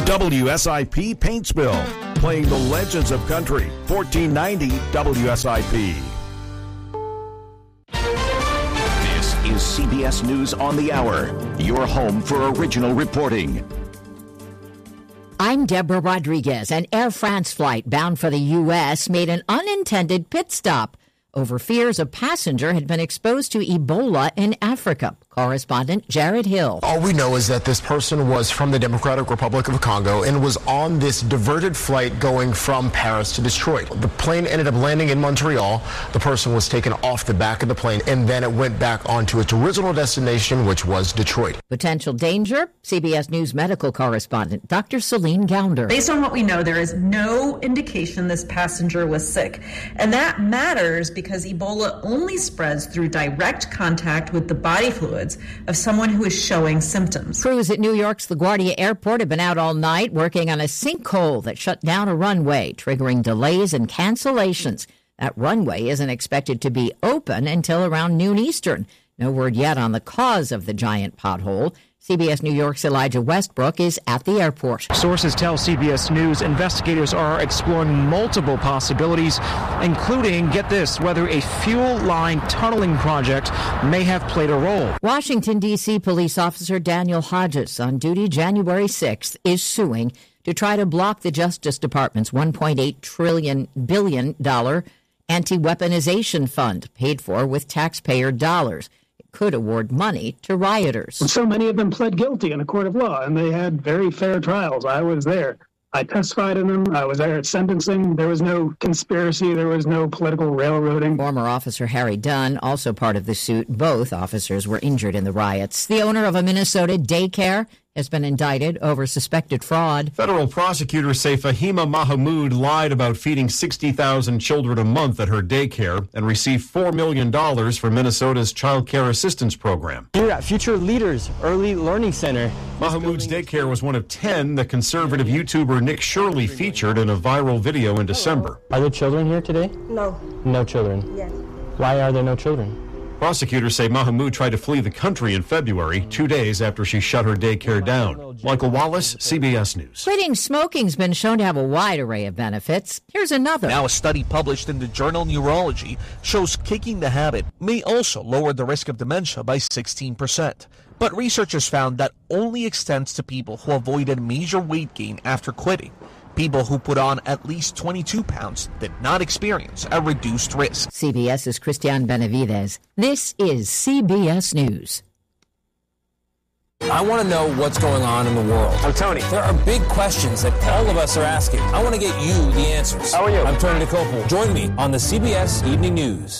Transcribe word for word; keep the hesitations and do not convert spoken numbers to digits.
W S I P Paintsville, playing the legends of country. fourteen ninety W S I P. This is C B S News on the Hour, your home for original reporting. I'm Deborah Rodriguez. An Air France flight bound for the U S made an unintended pit stop over fears a passenger had been exposed to Ebola in Africa. Correspondent Jared Hill. All we know is that this person was from the Democratic Republic of Congo and was on this diverted flight going from Paris to Detroit. The plane ended up landing in Montreal. The person was taken off the back of the plane, and then it went back onto its original destination, which was Detroit. Potential danger? C B S News medical correspondent Doctor Celine Gounder. Based on what we know, there is no indication this passenger was sick. And that matters because Ebola only spreads through direct contact with the body fluids of someone who is showing symptoms. Crews at New York's LaGuardia Airport have been out all night working on a sinkhole that shut down a runway, triggering delays and cancellations. That runway isn't expected to be open until around noon Eastern. No word yet on the cause of the giant pothole. C B S New York's Elijah Westbrook is at the airport. Sources tell C B S News investigators are exploring multiple possibilities, including, get this, whether a fuel line tunneling project may have played a role. Washington, D C police officer Daniel Hodges, on duty January sixth, is suing to try to block the Justice Department's one point eight trillion billion dollars anti-weaponization fund, paid for with taxpayer dollars. Could award money to rioters. So many of them pled guilty in a court of law, and they had very fair trials. I was there. I testified in them. I was there at sentencing. There was no conspiracy. There was no political railroading. Former officer Harry Dunn, also part of the suit. Both officers were injured in the riots. The owner of a Minnesota daycare has been indicted over suspected fraud. Federal prosecutors say Fahima Mahmood lied about feeding sixty thousand children a month at her daycare and received four million dollars from Minnesota's Child Care Assistance Program. Here at Future Leaders Early Learning Center. Mahmood's daycare was one of ten the conservative YouTuber Nick Shirley featured in a viral video in December. Are there children here today? No. No children? Yes. Why are there no children? Prosecutors say Mahmood tried to flee the country in February, two days after she shut her daycare down. Michael Wallace, C B S News. Quitting smoking's been shown to have a wide array of benefits. Here's another. Now a study published in the journal Neurology shows kicking the habit may also lower the risk of dementia by sixteen percent. But researchers found that only extends to people who avoided major weight gain after quitting. People who put on at least twenty-two pounds did not experience a reduced risk. CBS's Christian Benavides. This is C B S News. I want to know what's going on in the world. I'm Tony. There are big questions that all of us are asking. I want to get you the answers. How are you? I'm Tony Nicole. Join me on the C B S Evening News.